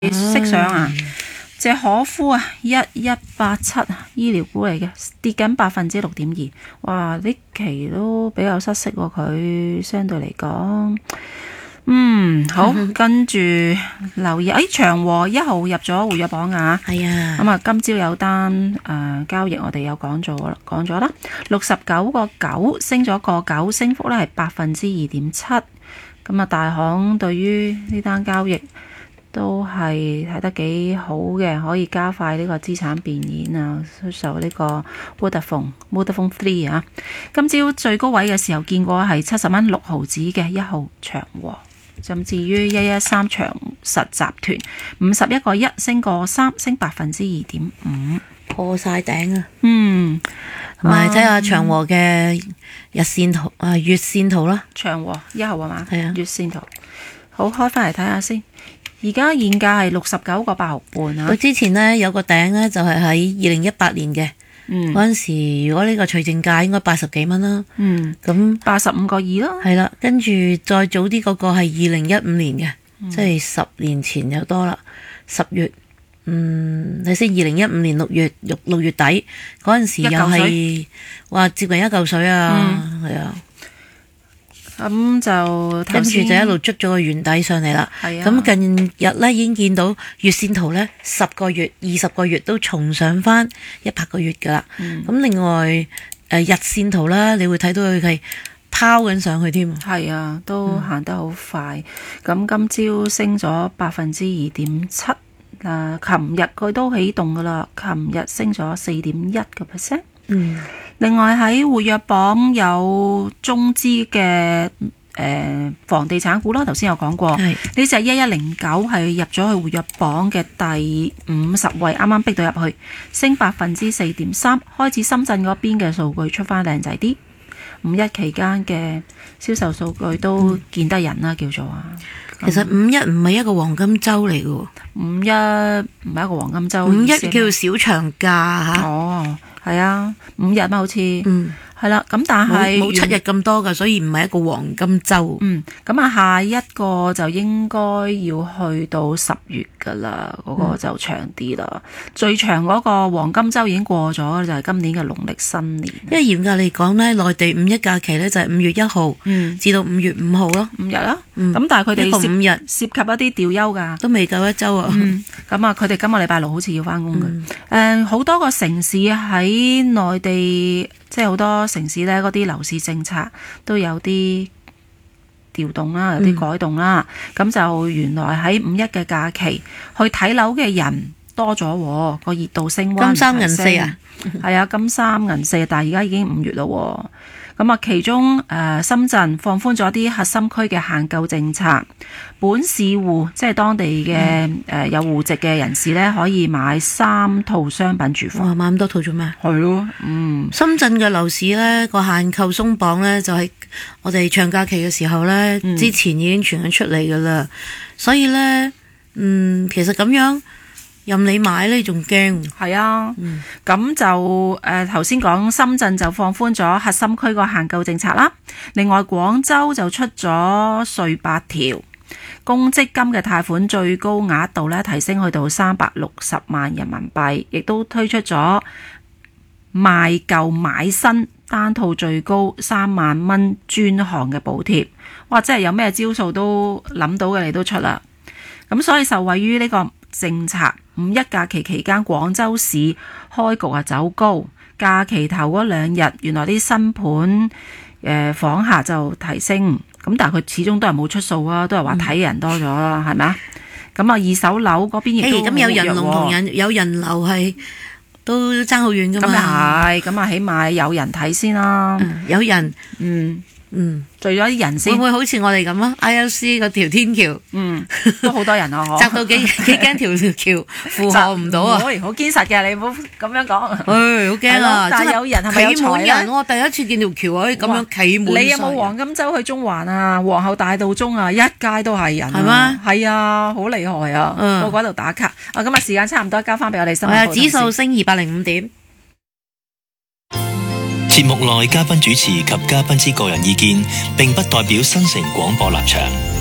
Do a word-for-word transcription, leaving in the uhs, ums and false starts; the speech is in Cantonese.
識上啊，隻可夫啊，一一八七醫療股嚟嘅，跌緊百分之六點二。哇！呢期都比較失色喎，佢相對嚟講，嗯好，跟住留意，誒長和一號入咗活躍榜啊， 係啊， 咁啊今朝有單誒、呃、交易，我哋有講咗啦，講咗啦，六十九個九升咗個九，升幅咧係百分之二點七。咁啊，大行對於呢單交易都係睇得幾好嘅，可以加快呢個資產變現啊，出售呢個 Vodafone Vodafone Three 啊。今朝最高位嘅時候見過係七十蚊六毫子嘅一號長和，甚至於一一三長實集團五十一個一升個三，升百分之二點五， 破晒頂啊！ 嗯， 同埋睇下長和嘅日線圖啊，月線圖啦， 長和一號啊嘛， 係啊， 月線圖，好，開翻嚟睇下先。而家現價係六十九個八毫半啊！ 佢之前呢，有個頂呢，就係喺二零一八年嘅， 嗯， 嗰陣時如果呢個除淨價應該八十幾蚊啦， 嗯， 咁八十五個二啦， 係啦，跟住再早啲嗰個係二零一五年嘅， 嗯、 即係十年前又多啦，十月，嗯，你先二零一五年六月六六月底嗰陣時又係話接近一嚿水啊，係、嗯、啊。 咁就跟住就一路捉咗個圓底上嚟啦。咁、啊、近日咧已經見到月線圖咧，十個月、二十個月都重上翻一百個月噶啦。咁、嗯、另外誒、呃、日線圖啦，你會睇到佢係拋緊上去添。 係啊，都行得好快。咁、嗯、今朝升咗百分之二點七。嗱，琴日佢都起動噶啦，琴日升咗四點一個 percent。嗯。另外喺活躍榜有中資嘅誒房地產股啦，頭先有講過，呢隻一一零九係入咗去活躍榜嘅第五十位，啱啱逼到入去，升百分之四點三，開始深圳嗰邊嘅數據出翻靚仔啲，五一期間嘅銷售數據都見得人啦，叫做啊。 其實五一唔係一個黃金周嚟嘅， 五一唔係一個黃金周， 五一叫做小長假吓。 哦。係啊，五日嘛好似， 嗯， 係啦，咁但係冇七日咁多噶，所以唔係一個黃金周。 嗯，咁啊下一個就應該要去到十月噶啦，嗰、嗰個就長啲啦、嗯。最長嗰個黃金周已經過咗，就係、係、今年嘅農曆新年。 因為嚴格嚟講咧，內地五一假期咧就係五月一號，嗯，至到五月五號咯， 五日啦。咁、 嗯、 但係佢哋一個五日涉及一啲調休噶， 都未夠一周啊。 嗯，咁啊，佢哋今個禮拜六好似要翻工嘅。誒、嗯，好、呃、多個城市喺內地，即係好多城市咧，嗰啲樓市政策都有啲調動啦，有啲改動啦。咁、嗯、就原來喺五一嘅假期去睇樓嘅人多咗，個熱度升溫。 金三銀四啊， 係啊，金三銀四，但係而家已經五月咯。咁啊，其中誒、呃、深圳放寬咗啲核心區嘅限購政策，本市戶即係當地嘅誒、嗯呃、有戶籍嘅人士咧，可以買三套商品住房。 哇，買咁多套做咩？ 係咯，嗯。深圳嘅樓市咧個限購鬆綁咧，就係我哋長假期嘅時候咧、嗯，之前已經傳緊出嚟噶啦，所以咧，嗯，其實咁樣。任你買咧，仲驚？係啊，咁、嗯、就誒頭先講深圳就放寬咗核心區個限購政策啦。另外廣州就出咗稅八條，公積金嘅貸款最高額度咧提升去到三百六十萬人民幣，亦都推出咗賣舊買新單套最高三萬蚊專項嘅補貼。哇！真係有咩招數都諗到嘅，你都出啦。咁所以受惠於呢個政策，五一假期期間廣州市開局啊走高，假期頭嗰兩日原來啲新盤誒房價就提升，咁但係佢始終都係冇出數啊，都係話睇人多咗啦，係咪啊？咁啊二手樓嗰邊亦都咁、欸、有人龍同人有人流係都爭好遠噶嘛？咁啊係，咁啊起碼有人睇先啦、 嗯，有人嗯。 嗯， 聚咗啲人先， 會唔會好似我哋咁啊 ？I L C 嗰條天橋， 嗯，都好多人啊，嗬， 窄到幾幾驚條橋負荷唔到啊！ 好堅實嘅，你唔好咁樣講。 唉、哎，好驚啊！ 但係有人係咪有財咧？ 我第一次見條橋可以咁樣企滿。 你有冇黃金周去中環啊？皇后大道中啊，一街都係人、啊，係咩？ 係啊，好厲害啊！嗯、我喺度打卡。啊，今日時間差唔多，交翻俾我哋新聞。係啊， 指數升二百零五點。 節目內嘉賓主持及嘉賓之個人意見，並不代表新城廣播立場。